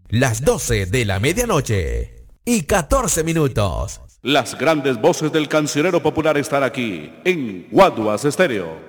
Las 12 de la medianoche y 14 minutos. Las grandes voces del cancionero popular están aquí en Guaduas Estéreo.